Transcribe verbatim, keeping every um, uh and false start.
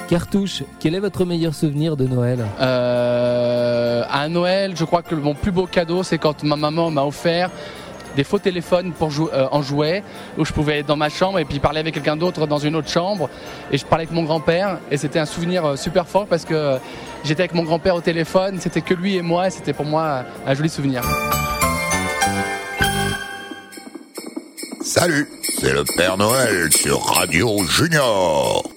Cartouche, quel est votre meilleur souvenir de Noël ? euh, À Noël, je crois que mon plus beau cadeau, c'est quand ma maman m'a offert des faux téléphones pour jou- euh, en jouet, où je pouvais être dans ma chambre et puis parler avec quelqu'un d'autre dans une autre chambre. Et je parlais avec mon grand-père et c'était un souvenir euh, super fort parce que j'étais avec mon grand-père au téléphone, c'était que lui et moi et c'était pour moi un joli souvenir. Salut, c'est le Père Noël sur Radio Junior.